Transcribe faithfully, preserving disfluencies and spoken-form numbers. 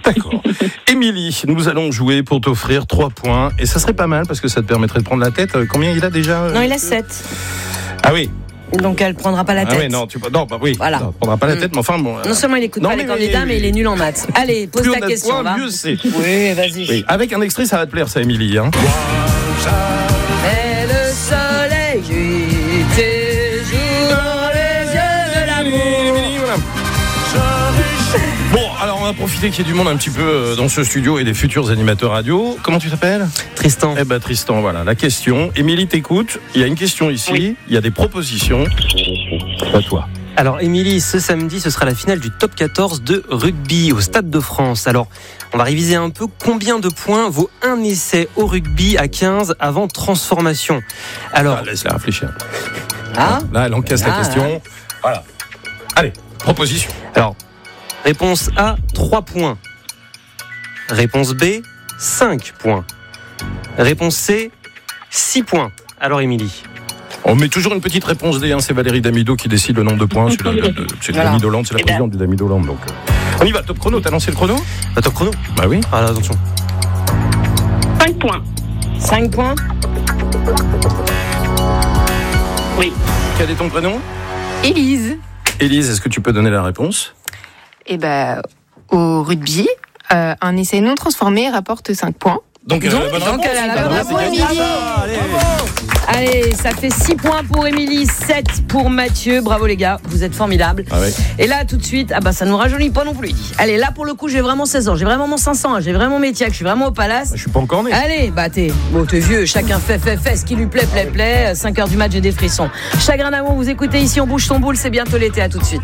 D'accord. Émilie, nous allons jouer pour t'offrir trois points. Et ça serait pas mal parce que ça te permettrait de prendre la tête. Combien il a déjà euh, Non, il a sept. Ah oui. Donc elle prendra pas la tête. Ah oui, non, tu non, bah oui. Voilà. Non, prendra pas la tête, mais enfin bon. Non seulement il écoute non, pas mais les candidats, mais, mais il est nul en maths. Allez, pose plus ta on a de question. points, va. mieux c'est. Oui, vas-y. Oui. Avec un extrait, ça va te plaire, ça, Émilie. Hein. Et le soleil joue dans les yeux de l'amour. Bon, alors on va profiter qu'il y ait du monde un petit peu dans ce studio et des futurs animateurs radio. Comment tu t'appelles ? Tristan. Eh ben Tristan, voilà, la question. Émilie t'écoute, il y a une question ici, oui. Il y a des propositions. À toi. Alors Émilie, ce samedi, ce sera la finale du top quatorze de rugby au Stade de France. Alors, on va réviser un peu. Combien de points vaut un essai au rugby à quinze avant transformation ? Alors, ah, laisse-la réfléchir. Ah Là, elle encaisse ah, la question. Voilà. Allez, proposition. Alors, réponse A, trois points. Réponse B, cinq points. Réponse C, six points. Alors Émilie ? On met toujours une petite réponse D, hein. C'est Valérie Damido qui décide le nombre de points. C'est, la, la, c'est voilà. Damido-Land, c'est la présidente du Damido-Land. Donc, euh... on y va, top chrono. T'as lancé le chrono ? Bah, top chrono ? Bah oui. Ah là, attention. cinq points. cinq points. Oui. Quel est ton prénom ? Élise. Élise, est-ce que tu peux donner la réponse ? Eh ben, au rugby, euh, un essai non transformé rapporte cinq points. Donc, euh, Donc, bonne donc réponse. elle a la Bah, bonne c'est réponse, gagné. Émilie. Allez. Allez, ça fait six points pour Émilie, sept pour Mathieu. Bravo les gars, vous êtes formidables. Ah ouais. Et là, tout de suite, ah bah ça nous rajeunit pas non plus. Allez, là pour le coup, j'ai vraiment seize ans, j'ai vraiment mon cinq cents, hein, j'ai vraiment mon métier, je suis vraiment au palace. Je suis pas encore né. Allez, bah t'es, bon, t'es vieux, chacun fait, fait, fait ce qui lui plaît, plaît, plaît. cinq heures du match, j'ai des frissons. Chagrin d'amour, vous écoutez ici, on bouge son boule, c'est bientôt l'été, à tout de suite.